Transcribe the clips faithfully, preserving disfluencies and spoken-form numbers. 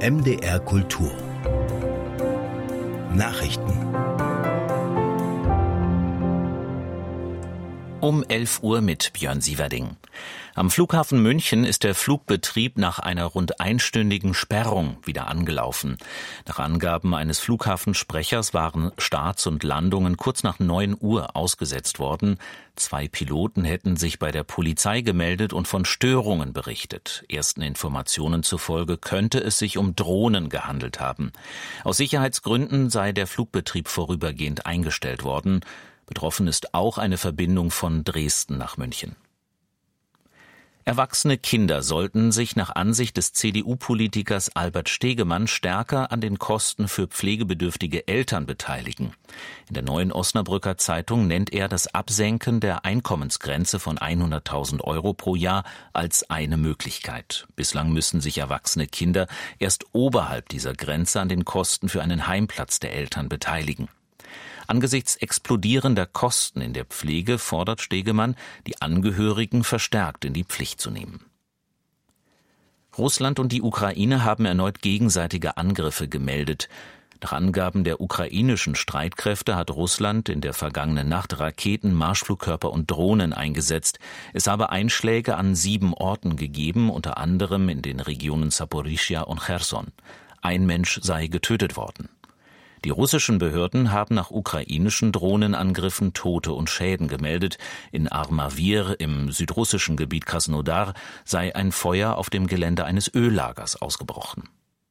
M D R Kultur Nachrichten. Um elf Uhr mit Björn Sieverding. Am Flughafen München ist der Flugbetrieb nach einer rund einstündigen Sperrung wieder angelaufen. Nach Angaben eines Flughafensprechers waren Starts und Landungen kurz nach neun Uhr ausgesetzt worden. Zwei Piloten hätten sich bei der Polizei gemeldet und von Störungen berichtet. Ersten Informationen zufolge könnte es sich um Drohnen gehandelt haben. Aus Sicherheitsgründen sei der Flugbetrieb vorübergehend eingestellt worden. Betroffen ist auch eine Verbindung von Dresden nach München. Erwachsene Kinder sollten sich nach Ansicht des C D U-Politikers Albert Stegemann stärker an den Kosten für pflegebedürftige Eltern beteiligen. In der Neuen Osnabrücker Zeitung nennt er das Absenken der Einkommensgrenze von hunderttausend Euro pro Jahr als eine Möglichkeit. Bislang müssen sich erwachsene Kinder erst oberhalb dieser Grenze an den Kosten für einen Heimplatz der Eltern beteiligen. Angesichts explodierender Kosten in der Pflege fordert Stegemann, die Angehörigen verstärkt in die Pflicht zu nehmen. Russland und die Ukraine haben erneut gegenseitige Angriffe gemeldet. Nach Angaben der ukrainischen Streitkräfte hat Russland in der vergangenen Nacht Raketen, Marschflugkörper und Drohnen eingesetzt. Es habe Einschläge an sieben Orten gegeben, unter anderem in den Regionen Saporischschja und Cherson. Ein Mensch sei getötet worden. Die russischen Behörden haben nach ukrainischen Drohnenangriffen Tote und Schäden gemeldet. In Armavir im südrussischen Gebiet Krasnodar sei ein Feuer auf dem Gelände eines Öllagers ausgebrochen.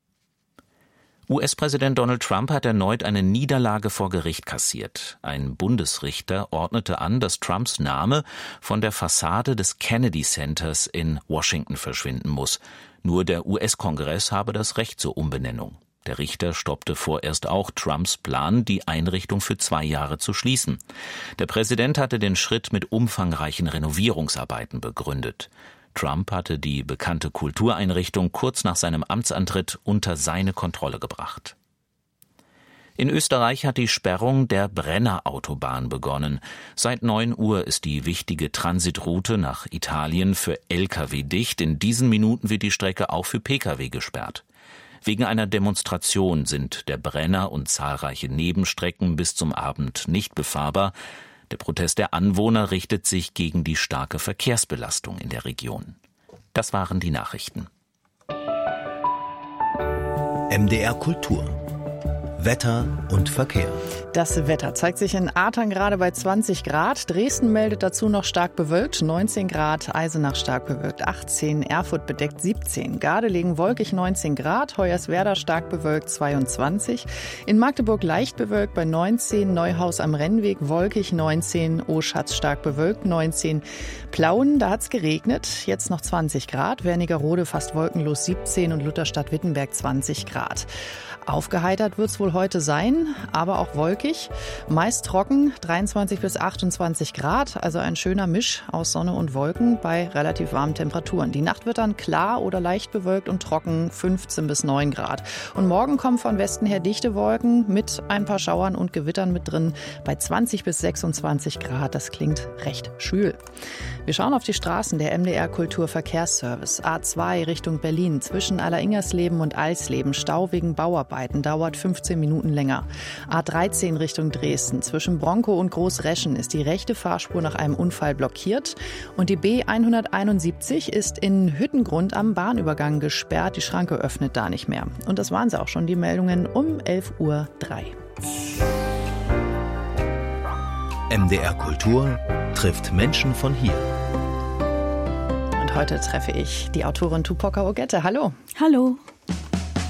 U S-Präsident Donald Trump hat erneut eine Niederlage vor Gericht kassiert. Ein Bundesrichter ordnete an, dass Trumps Name von der Fassade des Kennedy Centers in Washington verschwinden muss. Nur der U S-Kongress habe das Recht zur Umbenennung. Der Richter stoppte vorerst auch Trumps Plan, die Einrichtung für zwei Jahre zu schließen. Der Präsident hatte den Schritt mit umfangreichen Renovierungsarbeiten begründet. Trump hatte die bekannte Kultureinrichtung kurz nach seinem Amtsantritt unter seine Kontrolle gebracht. In Österreich hat die Sperrung der Brenner-Autobahn begonnen. Seit neun Uhr ist die wichtige Transitroute nach Italien für L K W dicht. In diesen Minuten wird die Strecke auch für P K W gesperrt. Wegen einer Demonstration sind der Brenner und zahlreiche Nebenstrecken bis zum Abend nicht befahrbar. Der Protest der Anwohner richtet sich gegen die starke Verkehrsbelastung in der Region. Das waren die Nachrichten. M D R Kultur Wetter und Verkehr. Das Wetter zeigt sich in Ahrtal gerade bei zwanzig Grad. Dresden meldet dazu noch stark bewölkt, neunzehn Grad. Eisenach stark bewölkt, achtzehn. Erfurt bedeckt, siebzehn. Gardelegen wolkig, neunzehn Grad. Hoyerswerda stark bewölkt, zweiundzwanzig. In Magdeburg leicht bewölkt bei neunzehn. Neuhaus am Rennweg wolkig, neunzehn. Oschatz stark bewölkt, neunzehn. Plauen, da hat's geregnet. Jetzt noch zwanzig Grad. Wernigerode fast wolkenlos, siebzehn. Und Lutherstadt-Wittenberg, zwanzig Grad. Aufgeheitert wird's wohl heute sein, aber auch wolkig. Meist trocken, dreiundzwanzig bis achtundzwanzig Grad, also ein schöner Misch aus Sonne und Wolken bei relativ warmen Temperaturen. Die Nacht wird dann klar oder leicht bewölkt und trocken, fünfzehn bis neun Grad. Und morgen kommen von Westen her dichte Wolken mit ein paar Schauern und Gewittern mit drin bei zwanzig bis sechsundzwanzig Grad. Das klingt recht schwül. Wir schauen auf die Straßen der M D R Kulturverkehrsservice. A zwei Richtung Berlin zwischen Alleringers-Leben und Alsleben. Stau wegen Bauarbeiten dauert fünfzehn Minuten länger. A dreizehn Richtung Dresden. Zwischen Bronkow und Großreschen ist die rechte Fahrspur nach einem Unfall blockiert. Und die B hunderteinundsiebzig ist in Hüttengrund am Bahnübergang gesperrt. Die Schranke öffnet da nicht mehr. Und das waren sie auch schon, die Meldungen um elf Uhr drei. M D R Kultur trifft Menschen von hier. Und heute treffe ich die Autorin Tupoka Ogette. Hallo. Hallo.